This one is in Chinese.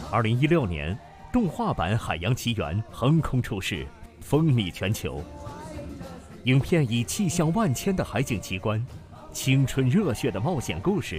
2016年，动画版《海洋奇缘》横空出世，风靡全球。影片以气象万千的海景奇观、青春热血的冒险故事